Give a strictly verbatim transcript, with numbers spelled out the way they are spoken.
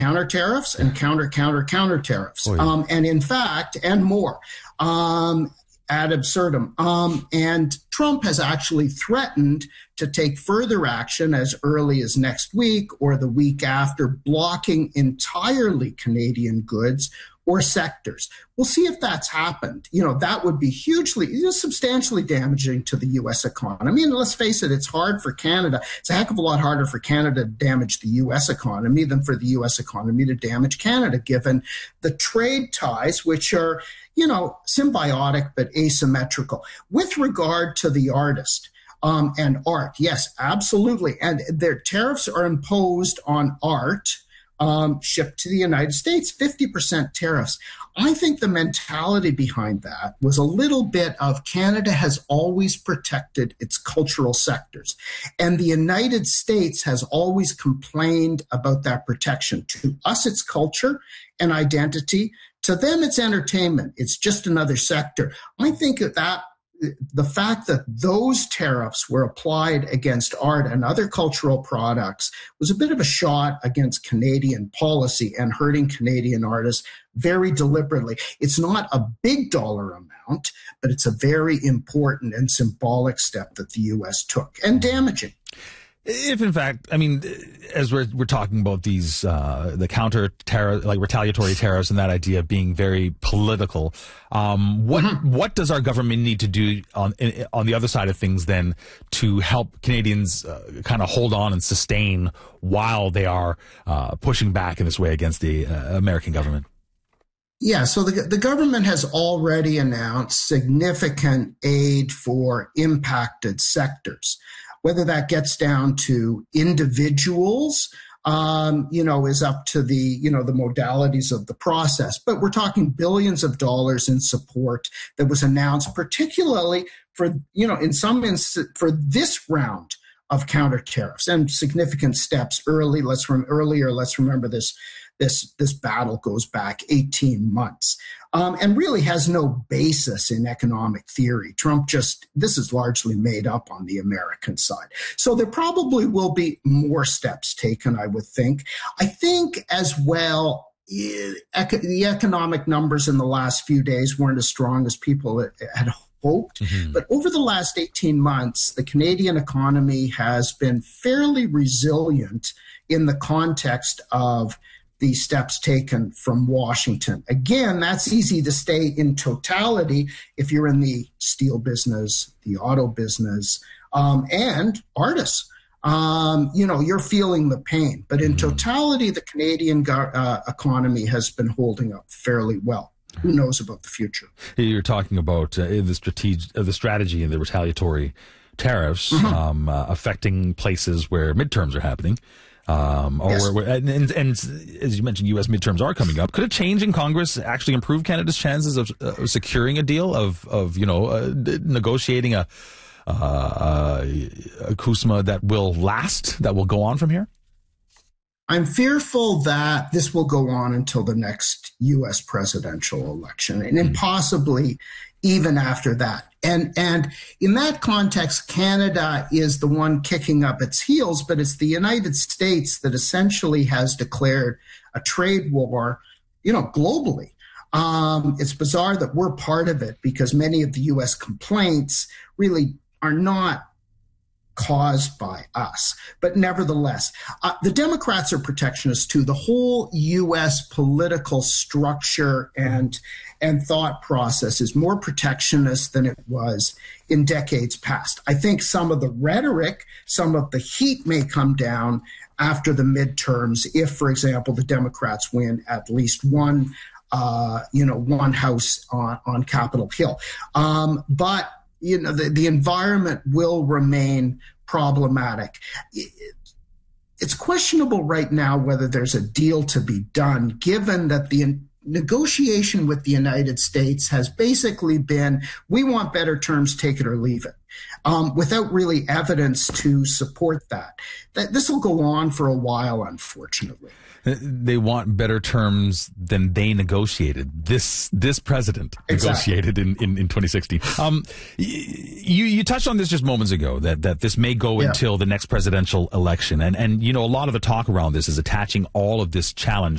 counter tariffs and counter, counter, counter tariffs. Oh, yeah. Um, and in fact, and more, um, ad absurdum. Um, and Trump has actually threatened to take further action as early as next week or the week after, blocking entirely Canadian goods or sectors. We'll see if that's happened. You know, that would be hugely, you know, substantially damaging to the U S economy. I mean, let's face it, it's hard for Canada. It's a heck of a lot harder for Canada to damage the U S economy than for the U S economy to damage Canada, given the trade ties, which are, you know, symbiotic but asymmetrical. With regard to the artist, um, and art, yes, absolutely. And their tariffs are imposed on art, Um, shipped to the United States, fifty percent tariffs. I think the mentality behind that was a little bit of Canada has always protected its cultural sectors. And the United States has always complained about that protection. To us, it's culture and identity. To them, it's entertainment. It's just another sector. I think that that the fact that those tariffs were applied against art and other cultural products was a bit of a shot against Canadian policy and hurting Canadian artists very deliberately. It's not a big dollar amount, but it's a very important and symbolic step that the U S took, and damaging. If in fact, I mean, as we're we're talking about these uh, the counter tariff, like retaliatory tariffs, and that idea of being very political, um, what mm-hmm. what does our government need to do on on the other side of things then to help Canadians uh, kind of hold on and sustain while they are uh, pushing back in this way against the uh, American government? Yeah, so the the government has already announced significant aid for impacted sectors. Whether that gets down to individuals, um, you know, is up to the, you know, the modalities of the process. But we're talking billions of dollars in support that was announced, particularly for, you know, in some instances for this round of counter tariffs and significant steps early. Let's rem- earlier. Let's remember this. This this battle goes back eighteen months, um, and really has no basis in economic theory. Trump just, this is largely made up on the American side. So there probably will be more steps taken, I would think. I think as well, the economic numbers in the last few days weren't as strong as people had hoped. Mm-hmm. But over the last eighteen months, the Canadian economy has been fairly resilient in the context of the steps taken from Washington. Again, that's easy to say in totality if you're in the steel business, the auto business, um, and artists. Um, you know, you're feeling the pain. But in totality, the Canadian uh, economy has been holding up fairly well. Who knows about the future? You're talking about uh, the, strategy, uh, the strategy and the retaliatory tariffs mm-hmm. um, uh, affecting places where midterms are happening. Um, or yes. where, and, and, and as you mentioned, U S midterms are coming up. Could a change in Congress actually improve Canada's chances of uh, securing a deal, of, of you know, uh, negotiating a, uh, uh, a C U S M A that will last, that will go on from here? I'm fearful that this will go on until the next U S presidential election, and mm. possibly even after that. And and in that context, Canada is the one kicking up its heels, but it's the United States that essentially has declared a trade war, you know, globally. Um, it's bizarre that we're part of it because many of the U S complaints really are not caused by us. But nevertheless, uh, the Democrats are protectionists too. The whole U S political structure and and thought process is more protectionist than it was in decades past. I think some of the rhetoric, some of the heat may come down after the midterms if, for example, the Democrats win at least one, uh, you know, one house on, on Capitol Hill. Um, but you know, the, the environment will remain problematic. It's questionable right now whether there's a deal to be done, given that the negotiation with the United States has basically been, we want better terms, take it or leave it, um, without really evidence to support that. That this will go on for a while, unfortunately. They want better terms than they negotiated. This this president exactly. negotiated in, in, in twenty sixteen. Um, you you touched on this just moments ago, that, that this may go yeah. until the next presidential election. And, and, you know, a lot of the talk around this is attaching all of this challenge